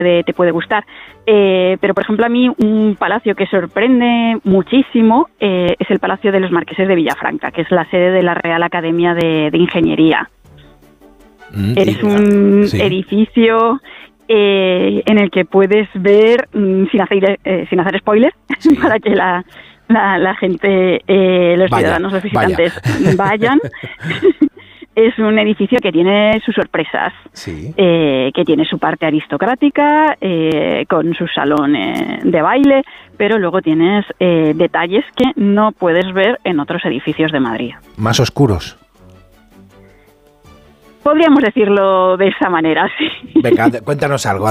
te puede gustar. Pero, por ejemplo, a mí un palacio que sorprende muchísimo es el Palacio de los Marqueses de Villafranca, que es la sede de la Real Academia de Ingeniería. Es un edificio en el que puedes ver, sin hacer spoiler, sí, para que la gente, los ciudadanos, los visitantes vayan. Es un edificio que tiene sus sorpresas, sí, que tiene su parte aristocrática, con su salón de baile, pero luego tienes detalles que no puedes ver en otros edificios de Madrid. ¿Más oscuros? Podríamos decirlo de esa manera, sí. Venga, cuéntanos algo,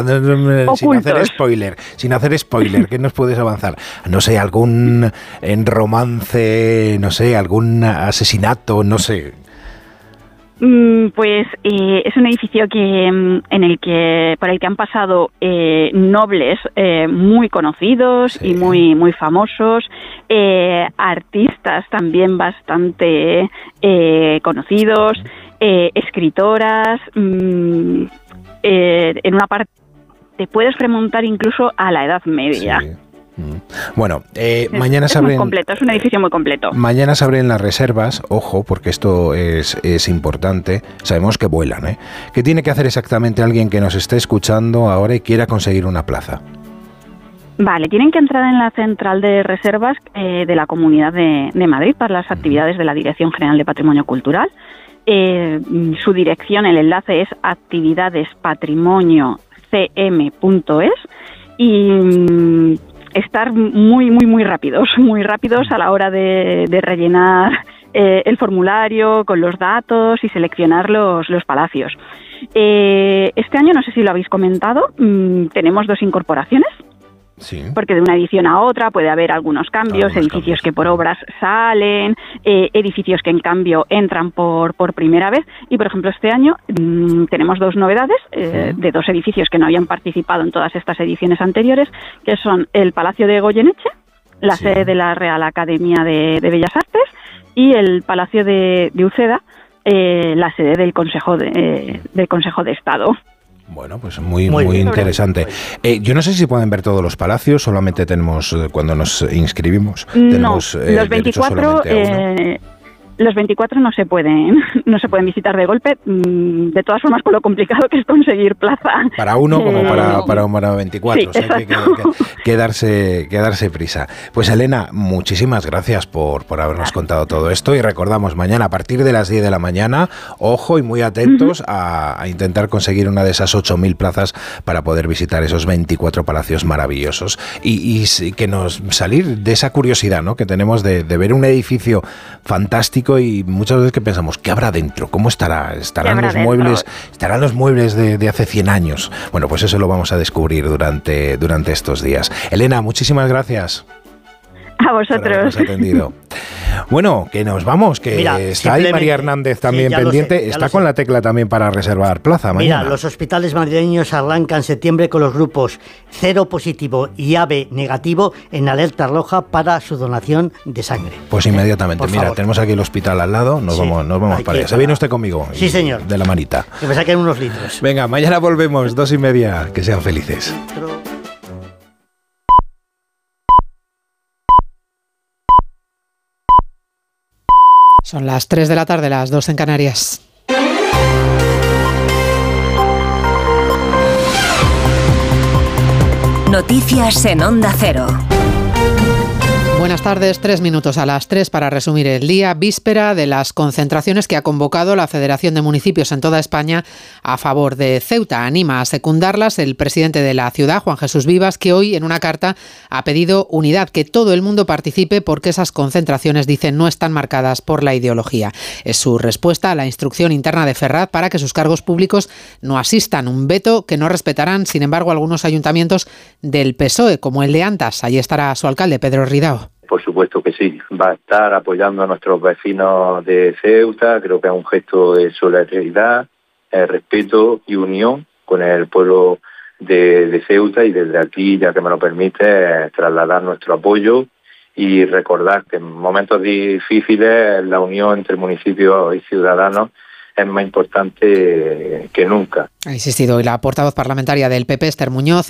sin hacer spoiler, ¿qué nos puedes avanzar? No sé, algún romance, no sé, algún asesinato, no sé. Pues es un edificio por el que han pasado nobles muy conocidos, sí, y muy famosos, artistas también bastante conocidos, escritoras. En una parte te puedes remontar incluso a la Edad Media. Sí. Bueno, mañana se abren... muy completo, es un edificio muy completo. Mañana se abren las reservas, ojo, porque esto es importante. Sabemos que vuelan, ¿eh? ¿Qué tiene que hacer exactamente alguien que nos esté escuchando ahora y quiera conseguir una plaza? Vale, tienen que entrar en la central de reservas de la Comunidad de Madrid para las actividades de la Dirección General de Patrimonio Cultural. Su dirección, el enlace es actividadespatrimonio.cm.es y estar muy rápidos a la hora de rellenar el formulario con los datos y seleccionar los palacios. Este año, no sé si lo habéis comentado, tenemos 2 incorporaciones. Sí. Porque de una edición a otra puede haber algunos cambios, edificios que por obras salen, edificios que en cambio entran por primera vez. Y por ejemplo este año tenemos 2 novedades de 2 edificios que no habían participado en todas estas ediciones anteriores, que son el Palacio de Goyeneche, la sede de la Real Academia de Bellas Artes, y el Palacio de Uceda, la sede del Consejo de Estado. Bueno, pues muy interesante. Yo no sé si pueden ver todos los palacios, solamente tenemos, cuando nos inscribimos, tenemos los 24, los 24 no se pueden visitar de golpe, de todas formas por lo complicado que es conseguir plaza. Para uno como para 24, sí, o sea, hay que darse prisa. Pues Elena, muchísimas gracias por habernos contado todo esto y recordamos mañana a partir de las 10 de la mañana, ojo y muy atentos a intentar conseguir una de esas 8.000 plazas para poder visitar esos 24 palacios maravillosos y que nos salir de esa curiosidad, ¿no?, que tenemos de ver un edificio fantástico y muchas veces que pensamos, ¿qué habrá dentro? ¿Cómo estará? ¿Estarán los muebles de hace 100 años? Bueno, pues eso lo vamos a descubrir durante estos días. Elena, muchísimas gracias. A vosotros. Por habernos atendido. Bueno, que nos vamos, que está ahí María Hernández también pendiente, está con la tecla también para reservar plaza mañana. Mira, los hospitales madrileños arrancan en septiembre con los grupos 0 positivo y AB negativo en alerta roja para su donación de sangre. Pues inmediatamente, mira, tenemos aquí el hospital al lado, nos vamos para allá. ¿Se viene usted conmigo? Sí, señor. De la manita. Que me saquen unos litros. Venga, mañana volvemos, 2:30, que sean felices. Son las 3 de la tarde, las 2 en Canarias. Noticias en Onda Cero. Buenas tardes, 3 minutos a las 3 para resumir el día, víspera de las concentraciones que ha convocado la Federación de Municipios en toda España a favor de Ceuta. Anima a secundarlas el presidente de la ciudad, Juan Jesús Vivas, que hoy en una carta ha pedido unidad, que todo el mundo participe porque esas concentraciones, dicen, no están marcadas por la ideología. Es su respuesta a la instrucción interna de Ferraz para que sus cargos públicos no asistan, un veto que no respetarán, sin embargo, algunos ayuntamientos del PSOE, como el de Antas. Allí estará su alcalde, Pedro Ridao. Por supuesto que sí, va a estar apoyando a nuestros vecinos de Ceuta, creo que es un gesto de solidaridad, respeto y unión con el pueblo de Ceuta, y desde aquí, ya que me lo permite, trasladar nuestro apoyo y recordar que en momentos difíciles la unión entre municipios y ciudadanos es más importante que nunca. Ha insistido hoy la portavoz parlamentaria del PP, Esther Muñoz.